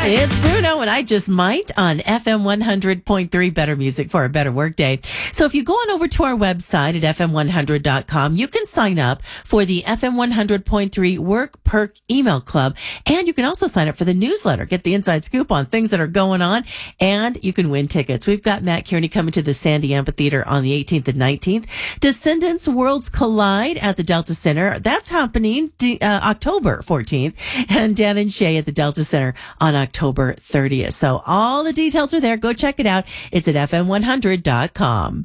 It's Bruno and I Just Might on FM 100.3 Better Music for a Better Workday. So if you go on over to our website at fm100.com, you can sign up for the FM 100.3 Work Perk Email Club. And you can also sign up for the newsletter, get the inside scoop on things that are going on, and you can win tickets. We've got Matt Kearney coming to the Sandy Amphitheater on the 18th and 19th. Descendants Worlds Collide at the Delta Center. That's happening October 14th. And Dan and Shay at the Delta Center on October 30th. So all the details are there. Go check it out. It's at fm100.com.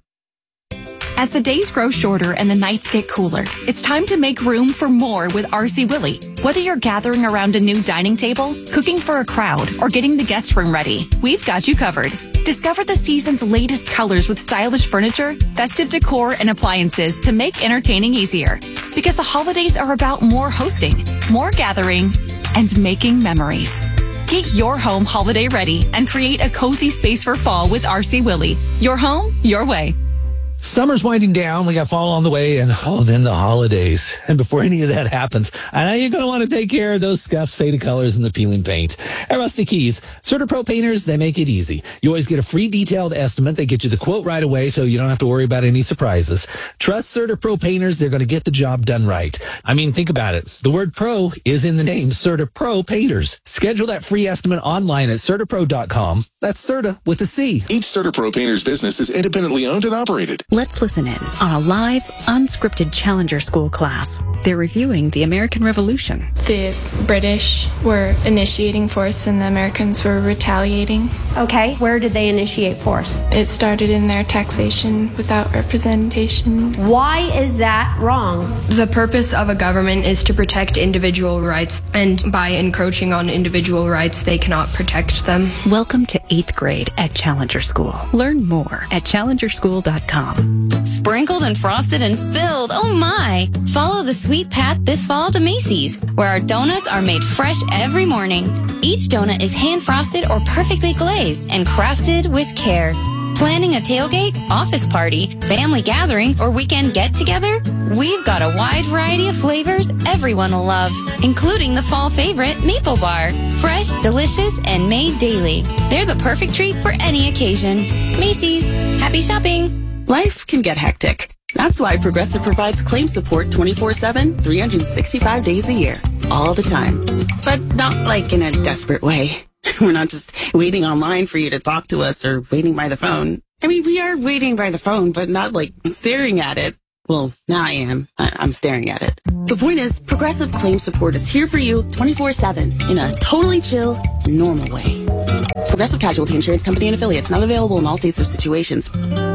As the days grow shorter and the nights get cooler, it's time to make room for more with RC Willey. Whether you're gathering around a new dining table, cooking for a crowd, or getting the guest room ready, we've got you covered. Discover the season's latest colors with stylish furniture, festive decor, and appliances to make entertaining easier. Because the holidays are about more hosting, more gathering, and making memories. Get your home holiday ready and create a cozy space for fall with RC Willey. Your home, your way. Summer's winding down. We got fall on the way and then the holidays. And before any of that happens, I know you're going to want to take care of those scuffs, faded colors, and the peeling paint. At Rusty Keys, CertaPro painters, they make it easy. You always get a free detailed estimate. They get you the quote right away, so you don't have to worry about any surprises. Trust CertaPro painters. They're going to get the job done right. I mean, think about it. The word pro is in the name, CertaPro painters. Schedule that free estimate online at CertaPro.com. That's Certa with a C. Each CertaPro painter's business is independently owned and operated. Let's listen in on a live, unscripted Challenger School class. They're reviewing the American Revolution. The British were initiating force and the Americans were retaliating. Okay, where did they initiate force? It started in their taxation without representation. Why is that wrong? The purpose of a government is to protect individual rights, and by encroaching on individual rights, they cannot protect them. Welcome to 8th grade at Challenger School. Learn more at challengerschool.com. Sprinkled and frosted and filled, oh my! Follow the sweet path this fall to Macy's, where our donuts are made fresh every morning. Each donut is hand-frosted or perfectly glazed and crafted with care. Planning a tailgate, office party, family gathering, or weekend get-together? We've got a wide variety of flavors everyone will love, including the fall favorite, Maple Bar. Fresh, delicious, and made daily. They're the perfect treat for any occasion. Macy's. Happy shopping! Life can get hectic. That's why Progressive provides claim support 24/7, 365 days a year, all the time. But not like in a desperate way. We're not just waiting online for you to talk to us or waiting by the phone. I mean, we are waiting by the phone, but not like staring at it. Well, now I am. I'm staring at it. The point is, Progressive claim support is here for you 24/7 in a totally chill, normal way. Progressive Casualty Insurance Company and affiliates, not available in all states or situations.